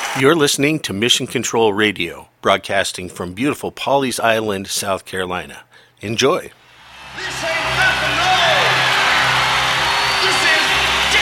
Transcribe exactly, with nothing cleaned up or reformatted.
You're listening to Mission Control Radio, broadcasting from beautiful Pawleys Island, South Carolina. Enjoy. This